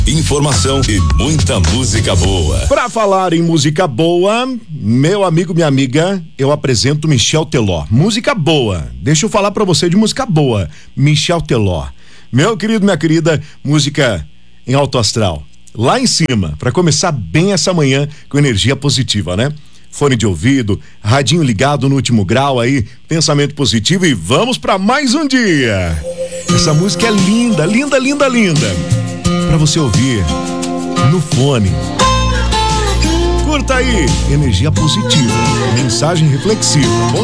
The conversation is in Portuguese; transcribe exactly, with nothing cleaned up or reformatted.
informação e muita música boa. Pra falar em música boa, meu amigo, minha amiga, eu apresento Michel Teló. Música boa. Deixa eu falar pra você de música boa. Michel Teló. Meu querido, minha querida, música em alto astral. Lá em cima, pra começar bem essa manhã com energia positiva, né? Fone de ouvido, radinho ligado no último grau aí, pensamento positivo e vamos pra mais um dia. Essa música é linda, linda, linda, linda. Pra você ouvir no fone. Curta aí, energia positiva, mensagem reflexiva. Bom